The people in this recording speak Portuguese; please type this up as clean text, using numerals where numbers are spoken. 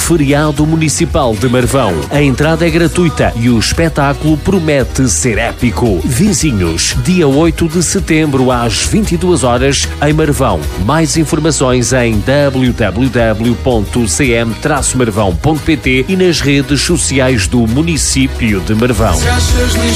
Feriado Municipal de Marvão. A entrada é gratuita e o espetáculo promete ser épico. Vizinhos, dia 8 de setembro às 22 horas em Marvão. Mais informações em www.cm-marvão.pt e nas redes sociais do município de Marvão.